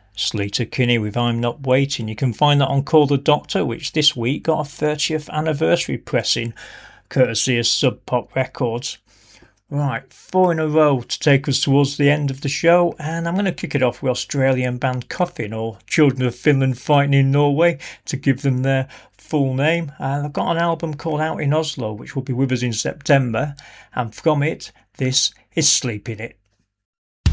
Sleater Kinney with I'm Not Waiting. You can find that on Call the Doctor, which this week got a 30th anniversary pressing, courtesy of Sub Pop Records. Right, 4 in a row to take us towards the end of the show, and I'm going to kick it off with Australian band Coffin, or Children of Finland Fighting in Norway, to give them their full name. And I've got an album called Out in Oslo, which will be with us in September, and from it, this is Sleep in It.